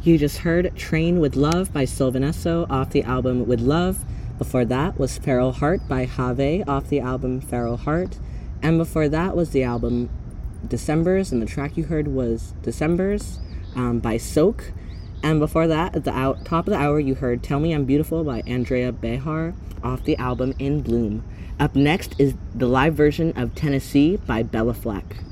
You just heard Train with Love by Sylvan Esso off the album With Love. Before that was Feral Heart by Have off the album Feral Heart. And before that was the album Decembers, and the track you heard was Decembers by Soak. And before that, at the top of the hour, you heard Tell Me I'm Beautiful by Andrea Behar off the album In Bloom. Up next is the live version of Tennessee by Bella Fleck.